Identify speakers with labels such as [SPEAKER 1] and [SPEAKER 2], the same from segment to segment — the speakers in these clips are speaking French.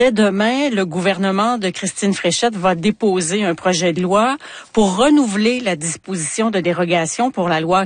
[SPEAKER 1] Dès demain, le gouvernement de Christine Fréchette va déposer un projet de loi pour renouveler la disposition de dérogation pour la loi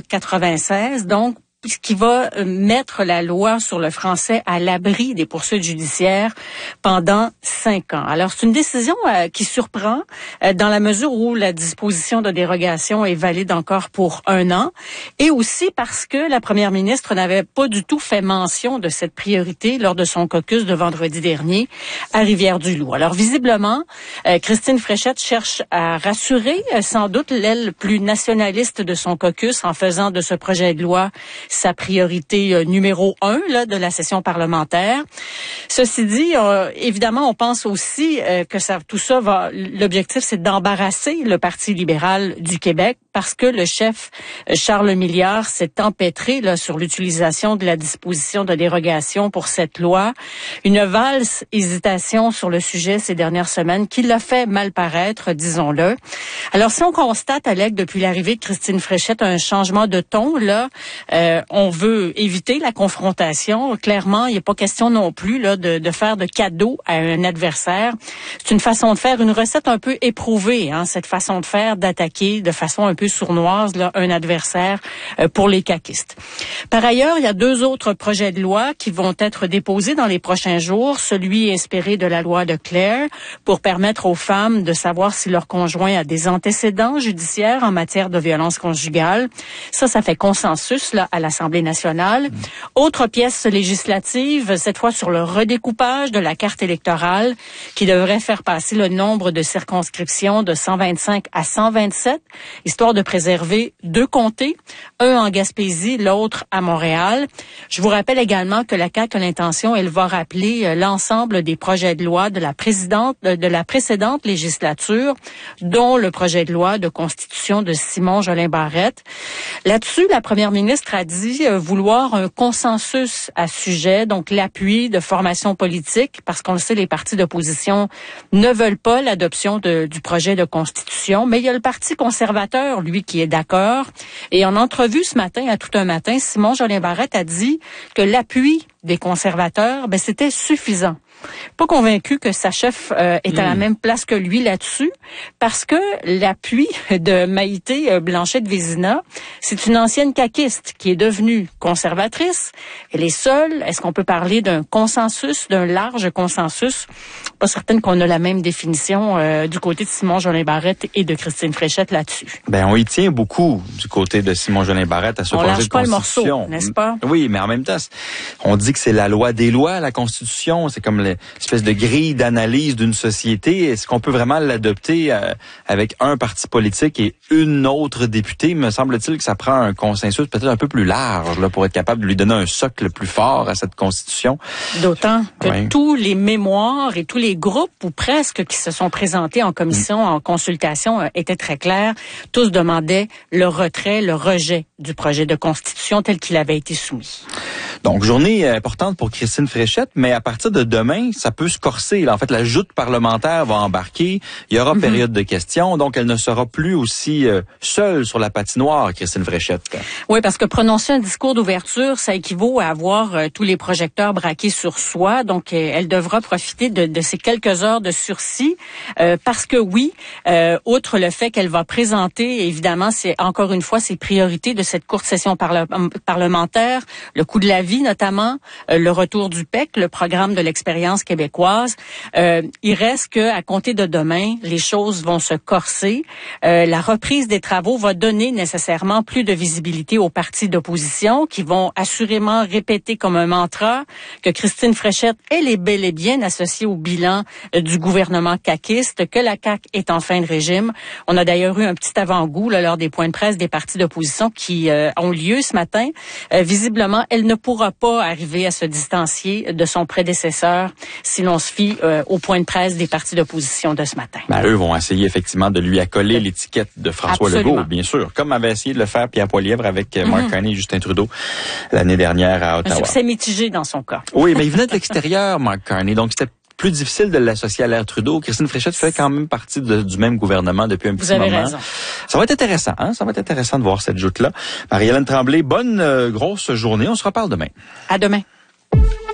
[SPEAKER 1] 96, donc ce qui va mettre la loi sur le français à l'abri des poursuites judiciaires pendant 5 ans. Alors, c'est une décision qui surprend dans la mesure où la disposition de dérogation est valide encore pour 1 an et aussi parce que la première ministre n'avait pas du tout fait mention de cette priorité lors de son caucus de vendredi dernier à Rivière-du-Loup. Alors, visiblement, Christine Fréchette cherche à rassurer sans doute l'aile plus nationaliste de son caucus en faisant de ce projet de loi sa priorité numéro 1 là, de la session parlementaire. Ceci dit, évidemment, on pense aussi que tout ça va. L'objectif, c'est d'embarrasser le Parti libéral du Québec parce que le chef Charles Milliard s'est empêtré là sur l'utilisation de la disposition de dérogation pour cette loi. Une valse hésitation sur le sujet ces dernières semaines qui l'a fait mal paraître, disons-le. Alors, si on constate, Alec, depuis l'arrivée de Christine Fréchette, un changement de ton, là, on veut éviter la confrontation. Clairement, il n'y a pas question non plus là de faire de cadeaux à un adversaire. C'est une façon de faire, une recette un peu éprouvée, hein, cette façon de faire, d'attaquer de façon un peu sournoise là, un adversaire pour les caquistes. Par ailleurs, il y a 2 autres projets de loi qui vont être déposés dans les prochains jours. Celui inspiré de la loi de Claire pour permettre aux femmes de savoir si leur conjoint a des antécédents judiciaires en matière de violence conjugale. Ça fait consensus là à l'Assemblée nationale. Autre pièce législative, cette fois sur le redécoupage de la carte électorale qui devrait faire passer le nombre de circonscriptions de 125 à 127, histoire de préserver 2 comtés, un en Gaspésie, l'autre à Montréal. Je vous rappelle également que la CAQ a l'intention, elle va rappeler l'ensemble des projets de loi de la précédente législature, dont le projet de loi de constitution de Simon Jolin Barrette. Là-dessus, la première ministre a dit vouloir un consensus à ce sujet, donc l'appui de formations politiques, parce qu'on le sait, les partis d'opposition ne veulent pas l'adoption du projet de constitution, mais il y a le Parti conservateur, lui, qui est d'accord. Et en entrevue ce matin, à tout un matin, Simon Jolin Barrette a dit que l'appui des conservateurs, c'était suffisant. Pas convaincu que sa chef est à la même place que lui là-dessus, parce que l'appui de Maïté Blanchette-Vézina, c'est une ancienne caquiste qui est devenue conservatrice. Elle est seule. Est-ce qu'on peut parler d'un consensus, d'un large consensus? Pas certaine qu'on a la même définition du côté de Simon Jolin Barrette et de Christine Fréchette là-dessus.
[SPEAKER 2] On y tient beaucoup du côté de Simon Jolin Barrette à ce projet de constitution. On lâche pas le morceau,
[SPEAKER 1] n'est-ce pas?
[SPEAKER 2] Oui, mais en même temps, on dit que c'est la loi des lois, la Constitution. C'est comme l'espèce de grille d'analyse d'une société. Est-ce qu'on peut vraiment l'adopter avec un parti politique et une autre députée? Me semble-t-il que ça prend un consensus peut-être un peu plus large là, pour être capable de lui donner un socle plus fort à cette Constitution.
[SPEAKER 1] D'autant que tous les mémoires et tous les groupes, ou presque, qui se sont présentés en commission, en consultation, étaient très clairs. Tous demandaient le retrait, le rejet du projet de Constitution tel qu'il avait été soumis.
[SPEAKER 2] Donc, journée importante pour Christine Fréchette, mais à partir de demain, ça peut se corser. Là. En fait, la joute parlementaire va embarquer. Il y aura période de questions, donc elle ne sera plus aussi seule sur la patinoire, Christine Fréchette.
[SPEAKER 1] Oui, parce que prononcer un discours d'ouverture, ça équivaut à avoir tous les projecteurs braqués sur soi. Donc, elle devra profiter de ces quelques heures de sursis, parce que oui, outre le fait qu'elle va présenter, évidemment, c'est encore une fois ses priorités de cette courte session parlementaire, le coût de la vie notamment, le retour du PEC, le programme de l'expérience québécoise. Il reste que à compter de demain, les choses vont se corser. La reprise des travaux va donner nécessairement plus de visibilité aux partis d'opposition qui vont assurément répéter comme un mantra que Christine Fréchette, elle est bel et bien associée au bilan du gouvernement caquiste, que la CAQ est en fin de régime. On a d'ailleurs eu un petit avant-goût là, lors des points de presse des partis d'opposition qui ont lieu ce matin. Visiblement, elle ne pourra pas arriver à se distancier de son prédécesseur si l'on se fie au point de presse des partis d'opposition de ce matin.
[SPEAKER 2] Eux vont essayer effectivement de lui accoler l'étiquette de François Legault, bien sûr, comme avait essayé de le faire Pierre Poilievre avec Mark Carney et Justin Trudeau l'année dernière à Ottawa.
[SPEAKER 1] Un succès mitigé dans son cas.
[SPEAKER 2] Oui, mais il venait de l'extérieur, Mark Carney, donc c'était plus difficile de l'associer à l'ère Trudeau. Christine Fréchette fait quand même partie du même gouvernement depuis un petit moment. Vous avez raison. Ça va être intéressant, hein? Ça va être intéressant de voir cette joute-là. Marie-Hélène Tremblay, bonne grosse journée. On se reparle demain.
[SPEAKER 1] À demain.